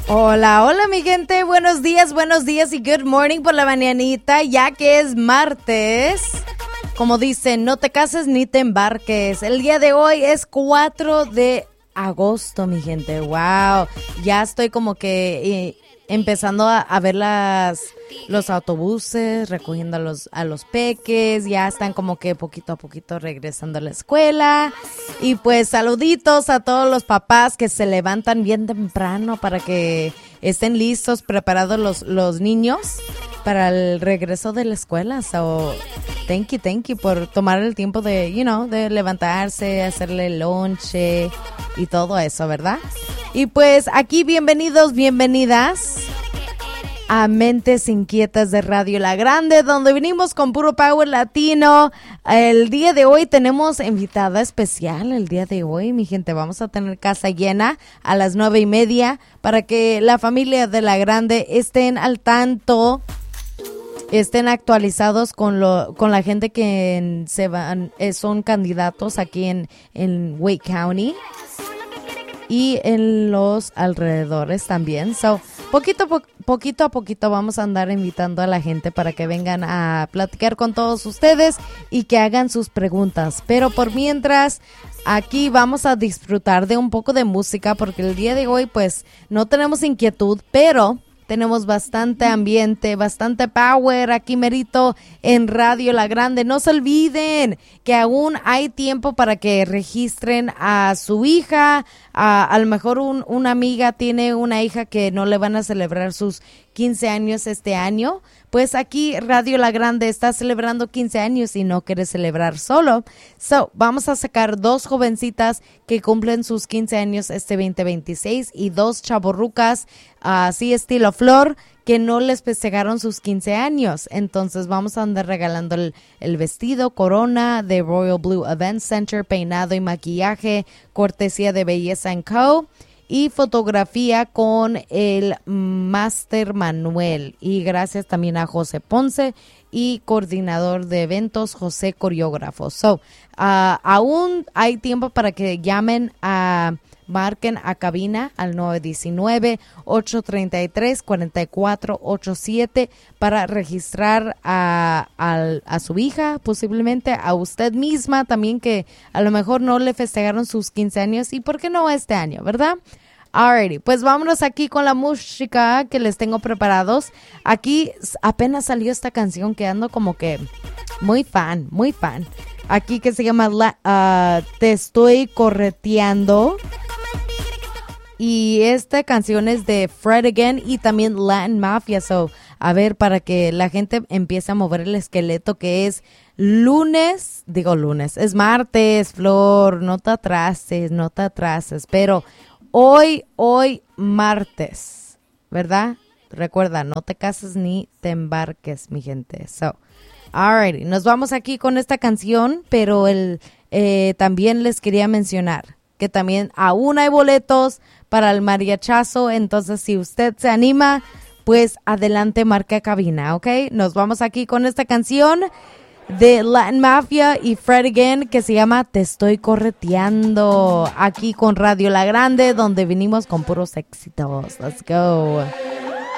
Hola, hola mi gente, buenos días y good morning por la mañanita, ya que es martes. Como dicen, no te cases ni te embarques. El día de hoy es 4 de agosto, mi gente. Wow, ya estoy como que empezando a ver los autobuses, recogiendo a los peques. Ya están como que poquito a poquito regresando a la escuela. Y pues saluditos a todos los papás que se levantan bien temprano para que estén listos, preparados los niños para el regreso de la escuela. So, thank you por tomar el tiempo de, de levantarse, hacerle lonche y todo eso, ¿verdad? Y pues aquí bienvenidas a Mentes Inquietas de Radio La Grande, donde venimos con puro power latino. El día de hoy tenemos invitada especial. El día de hoy, mi gente, vamos a tener casa llena a las 9:30 para que la familia de La Grande estén al tanto, estén actualizados con la gente que son candidatos aquí en Wake County y en los alrededores también. So, poquito a poquito vamos a andar invitando a la gente para que vengan a platicar con todos ustedes y que hagan sus preguntas. Pero por mientras, aquí vamos a disfrutar de un poco de música, porque el día de hoy pues no tenemos inquietud, pero tenemos bastante ambiente, bastante power aquí merito en Radio La Grande. No se olviden que aún hay tiempo para que registren a su hija. A lo mejor una amiga tiene una hija que no le van a celebrar sus 15 años este año. Pues aquí Radio La Grande está celebrando 15 años y no quiere celebrar solo. So, vamos a sacar 2 jovencitas que cumplen sus 15 años este 2026 y 2 chavorrucas, así estilo Flor, que no les festejaron sus 15 años. Entonces vamos a andar regalando el vestido, corona de Royal Blue Event Center, peinado y maquillaje, cortesía de Belleza & Co., y fotografía con el Máster Manuel. Y gracias también a José Ponce y coordinador de eventos José Coreógrafo. So, aún hay tiempo para que marquen a cabina al 919-833-4487 para registrar a su hija, posiblemente a usted misma también, que a lo mejor no le festejaron sus 15 años y por qué no este año, ¿verdad? Alrighty, pues vámonos aquí con la música que les tengo preparados. Aquí apenas salió esta canción que ando como que muy fan. Aquí que se llama Te Estoy Correteando. Y esta canción es de Fred Again y también Latin Mafia. So, a ver, para que la gente empiece a mover el esqueleto, que es lunes, es martes, Flor, no te atrases, pero hoy martes, ¿verdad? Recuerda, no te cases ni te embarques, mi gente. So, alrighty, nos vamos aquí con esta canción, pero también les quería mencionar que también aún hay boletos para el mariachazo. Entonces, si usted se anima, pues adelante, marca cabina, ¿ok? Nos vamos aquí con esta canción de Latin Mafia y Fred Again que se llama Te Estoy Correteando, aquí con Radio La Grande, donde vinimos con puros éxitos. Let's go.